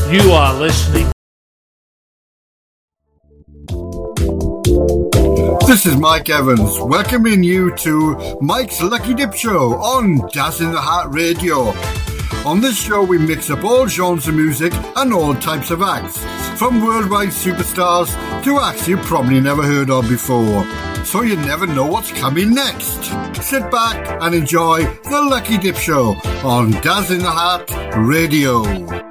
You are listening. This is Mike Evans, welcoming you to Mike's Lucky Dip Show on Jazz in the Heart Radio. On this show, we mix up all genres of music and all types of acts, from worldwide superstars to acts you probably never heard of before, so you never know what's coming next. Sit back and enjoy the Lucky Dip Show on Jazz in the Heart Radio.